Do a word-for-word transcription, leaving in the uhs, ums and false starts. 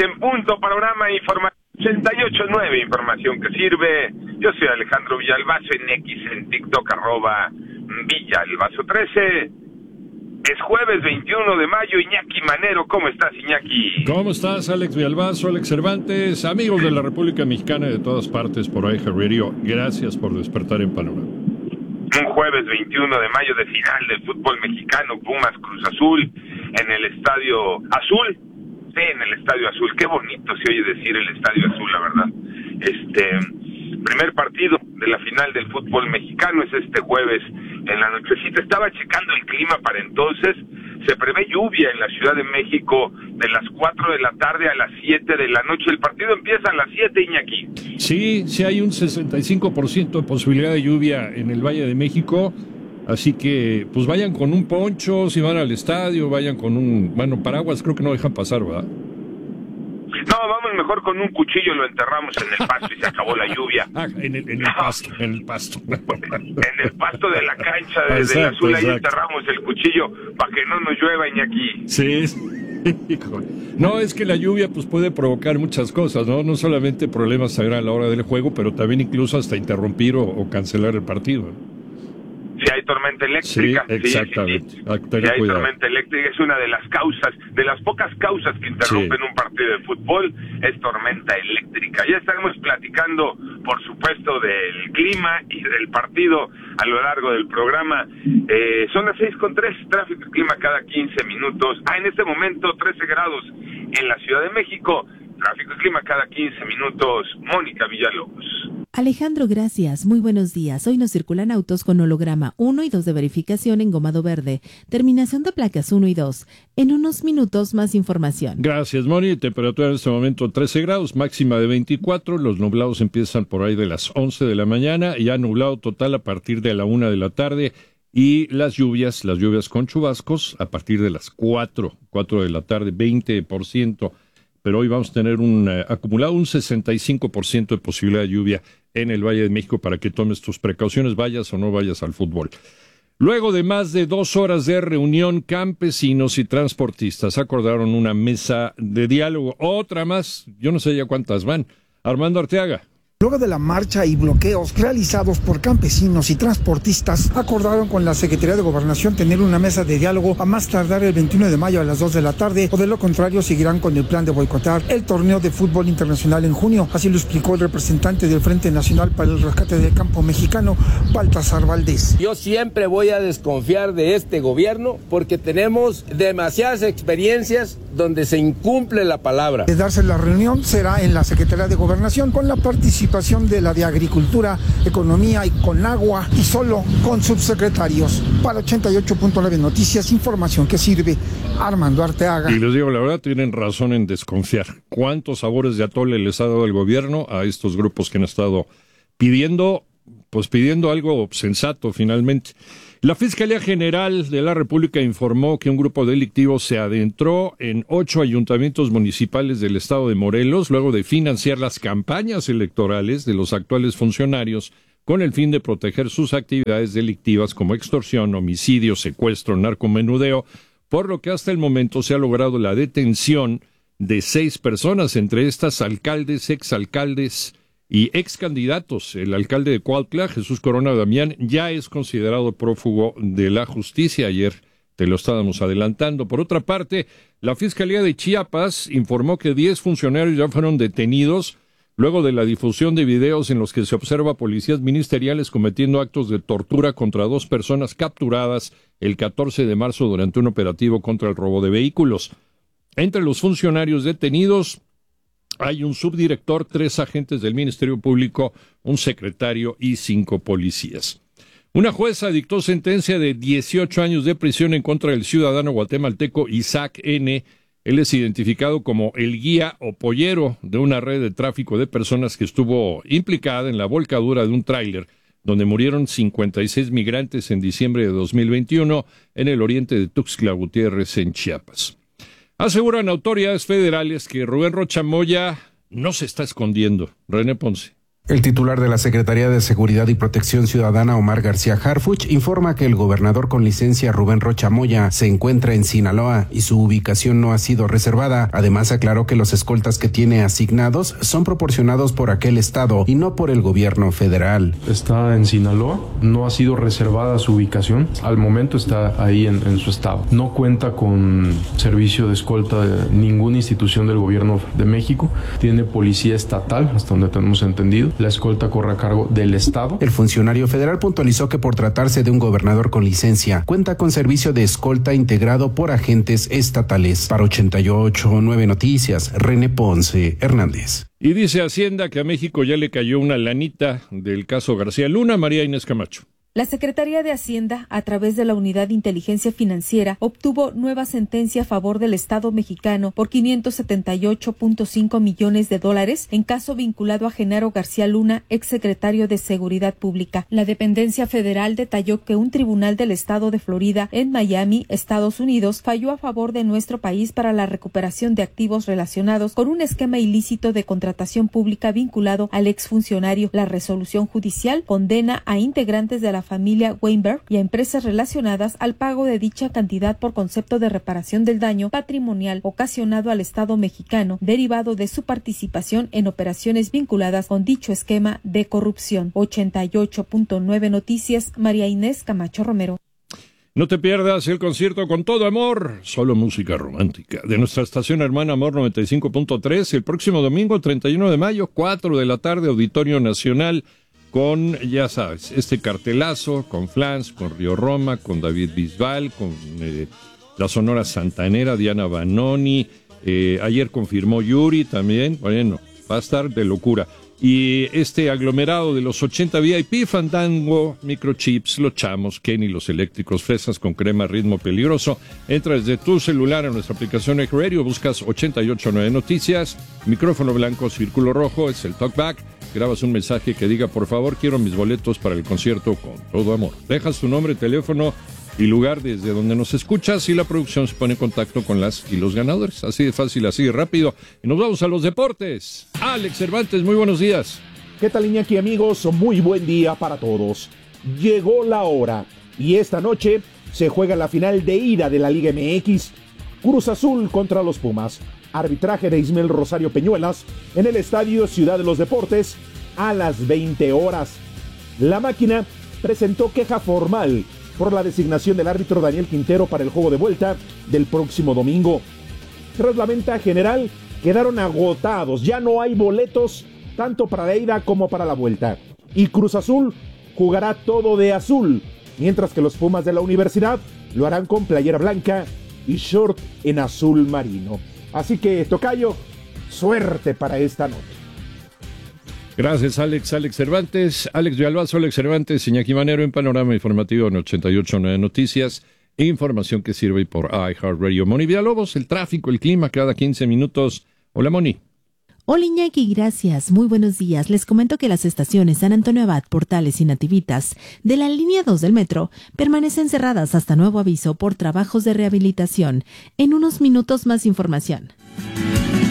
en punto, panorama informativo ochenta y ocho punto nueve, información que sirve. Yo soy Alejandro Villalbazo, en X, en TikTok, arroba Villalbazo trece. Es jueves veintiuno de mayo. Iñaki Manero, ¿cómo estás, Iñaki? ¿Cómo estás, Alex Villalbazo, Alex Cervantes, amigos de la República Mexicana y de todas partes por ahí, Radio? Gracias por despertar en Panorama. Un jueves veintiuno de mayo de final del fútbol mexicano, Pumas Cruz Azul, en el Estadio Azul. Sí, en el Estadio Azul. Qué bonito se oye decir el Estadio Azul, la verdad. Este, primer partido de la final del fútbol mexicano es este jueves en la nochecita. Estaba checando el clima para entonces. Se prevé lluvia en la Ciudad de México de las cuatro de la tarde a las siete de la noche. El partido empieza a las siete, Iñaki. Sí, sí hay un sesenta y cinco por ciento de posibilidad de lluvia en el Valle de México. Así que, pues vayan con un poncho, si van al estadio, vayan con un, bueno, paraguas creo que no dejan pasar, ¿verdad? No, vamos mejor con un cuchillo, lo enterramos en el pasto y se acabó la lluvia. Ah, en el, en el no. pasto, en el pasto. En el pasto de la cancha de, exacto, del Azul, ahí exacto. enterramos el cuchillo para que no nos llueva, Iñaki. Sí, no, es que la lluvia pues puede provocar muchas cosas, ¿no? No solamente problemas a la hora del juego, pero también incluso hasta interrumpir o, o cancelar el partido, ¿no? Si hay tormenta eléctrica. Sí, exactamente. Sí, sí, sí. Ah, si hay cuidado. tormenta eléctrica, es una de las causas, de las pocas causas que interrumpen sí. un partido de fútbol, es tormenta eléctrica. Ya estaremos platicando, por supuesto, del clima y del partido a lo largo del programa. Eh, son las seis con tres, tráfico y clima cada quince minutos. Ah, en este momento trece grados en la Ciudad de México. Tráfico y clima cada quince minutos. Mónica Villalobos. Alejandro, gracias. Muy buenos días. Hoy nos circulan autos con holograma uno y dos de verificación en gomado verde. Terminación de placas uno y dos. En unos minutos más información. Gracias, Moni. Temperatura en este momento trece grados, máxima de veinticuatro. Los nublados empiezan por ahí de las once de la mañana. Ya nublado total a partir de la una de la tarde. Y las lluvias, las lluvias con chubascos a partir de las cuatro, cuatro de la tarde, veinte por ciento. Pero hoy vamos a tener un uh, acumulado un sesenta y cinco por ciento de posibilidad de lluvia en el Valle de México para que tomes tus precauciones, vayas o no vayas al fútbol. Luego de más de dos horas de reunión, campesinos y transportistas acordaron una mesa de diálogo. Otra más, yo no sé ya cuántas van. Armando Arteaga. Luego de la marcha y bloqueos realizados por campesinos y transportistas, acordaron con la Secretaría de Gobernación tener una mesa de diálogo a más tardar el veintiuno de mayo a las dos de la tarde, o de lo contrario seguirán con el plan de boicotar el torneo de fútbol internacional en junio. Así lo explicó el representante del Frente Nacional para el Rescate del Campo Mexicano, Baltasar Valdés. Yo siempre voy a desconfiar de este gobierno porque tenemos demasiadas experiencias donde se incumple la palabra. De darse la reunión será en la Secretaría de Gobernación con la participación de la de Agricultura, Economía y Conagua, y solo con subsecretarios. Para ochenta y ocho punto nueve Noticias, información que sirve. Armando Arteaga. Y les digo, la verdad, tienen razón en desconfiar. ¿Cuántos sabores de atole les ha dado el gobierno a estos grupos que han estado pidiendo, pues pidiendo algo sensato finalmente? La Fiscalía General de la República informó que un grupo delictivo se adentró en ocho ayuntamientos municipales del estado de Morelos luego de financiar las campañas electorales de los actuales funcionarios con el fin de proteger sus actividades delictivas como extorsión, homicidio, secuestro, narcomenudeo, por lo que hasta el momento se ha logrado la detención de seis personas, entre estas alcaldes, exalcaldes y ex candidatos. El alcalde de Cuautla, Jesús Corona Damián, ya es considerado prófugo de la justicia. Ayer te lo estábamos adelantando. Por otra parte, la Fiscalía de Chiapas informó que diez funcionarios ya fueron detenidos luego de la difusión de videos en los que se observa a policías ministeriales cometiendo actos de tortura contra dos personas capturadas el catorce de marzo durante un operativo contra el robo de vehículos. Entre los funcionarios detenidos hay un subdirector, tres agentes del Ministerio Público, un secretario y cinco policías. Una jueza dictó sentencia de dieciocho años de prisión en contra del ciudadano guatemalteco Isaac N. Él es identificado como el guía o pollero de una red de tráfico de personas que estuvo implicada en la volcadura de un tráiler donde murieron cincuenta y seis migrantes en diciembre de dos mil veintiuno en el oriente de Tuxtla Gutiérrez, en Chiapas. Aseguran autoridades federales que Rubén Rocha Moya no se está escondiendo. René Ponce. El titular de la Secretaría de Seguridad y Protección Ciudadana, Omar García Harfuch, informa que el gobernador con licencia Rubén Rocha Moya se encuentra en Sinaloa y su ubicación no ha sido reservada. Además, aclaró que los escoltas que tiene asignados son proporcionados por aquel estado y no por el gobierno federal. Está en Sinaloa, no ha sido reservada su ubicación, al momento está ahí en, en su estado. No cuenta con servicio de escolta de ninguna institución del gobierno de México, tiene policía estatal, hasta donde tenemos entendido. La escolta corre a cargo del estado. El funcionario federal puntualizó que por tratarse de un gobernador con licencia, cuenta con servicio de escolta integrado por agentes estatales. Para ochenta y ocho punto nueve Noticias, René Ponce Hernández. Y dice Hacienda que a México ya le cayó una lanita del caso García Luna. María Inés Camacho. La Secretaría de Hacienda, a través de la Unidad de Inteligencia Financiera, obtuvo nueva sentencia a favor del Estado mexicano por quinientos setenta y ocho punto cinco millones de dólares en caso vinculado a Genaro García Luna, exsecretario de Seguridad Pública. La dependencia federal detalló que un tribunal del Estado de Florida, en Miami, Estados Unidos, falló a favor de nuestro país para la recuperación de activos relacionados con un esquema ilícito de contratación pública vinculado al exfuncionario. La resolución judicial condena a integrantes de la familia Weinberg y a empresas relacionadas al pago de dicha cantidad por concepto de reparación del daño patrimonial ocasionado al Estado mexicano derivado de su participación en operaciones vinculadas con dicho esquema de corrupción. ochenta y ocho punto nueve Noticias, María Inés Camacho Romero. No te pierdas el concierto Con Todo Amor, solo música romántica, de nuestra estación hermana Amor noventa y cinco punto tres, el próximo domingo treinta y uno de mayo, cuatro de la tarde, Auditorio Nacional, con, ya sabes, este cartelazo, con Flans, con Río Roma, con David Bisbal, con eh, la Sonora Santanera, Diana Banoni, eh, ayer confirmó Yuri también, bueno, va a estar de locura. Y este aglomerado de los ochenta V I P, Fandango, Microchips, Los Chamos, Kenny, Los Eléctricos, Fresas con Crema, Ritmo Peligroso. Entra desde tu celular a nuestra aplicación iHeartRadio, buscas ochenta y ocho punto nueve Noticias, micrófono blanco, círculo rojo, es el talkback. Grabas un mensaje que diga, por favor, quiero mis boletos para el concierto Con Todo Amor. Dejas tu nombre, teléfono y lugar desde donde nos escuchas y la producción se pone en contacto con las y los ganadores. Así de fácil, así de rápido. Y nos vamos a los deportes. Alex Cervantes, muy buenos días. ¿Qué tal, Iñaki, amigos? Muy buen día para todos. Llegó la hora y esta noche se juega la final de ida de la Liga M X. Cruz Azul contra los Pumas. Arbitraje de Ismael Rosario Peñuelas en el Estadio Ciudad de los Deportes a las veinte horas. La Máquina presentó queja formal por la designación del árbitro Daniel Quintero para el juego de vuelta del próximo domingo. Tras la venta general, quedaron agotados. Ya no hay boletos tanto para la ida como para la vuelta. Y Cruz Azul jugará todo de azul, mientras que los Pumas de la Universidad lo harán con playera blanca y short en azul marino. Así que, tocayo, suerte para esta noche. Gracias, Alex. Alex Cervantes, Alex Villalbazo, Alex Cervantes, Iñaki Manero en Panorama Informativo en ochenta y ocho punto nueve Noticias. Información que sirve por iHeartRadio. Moni Villalobos, el tráfico, el clima, cada quince minutos. Hola, Moni. Hola, Iñaki, gracias. Muy buenos días. Les comento que las estaciones San Antonio Abad, Portales y Nativitas de la línea dos del metro permanecen cerradas hasta nuevo aviso por trabajos de rehabilitación. En unos minutos más información.